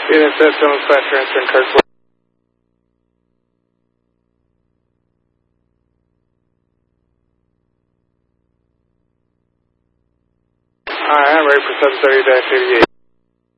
Unit set, someone's flash transfer in Kirkwood. Alright, I'm ready for 730-88.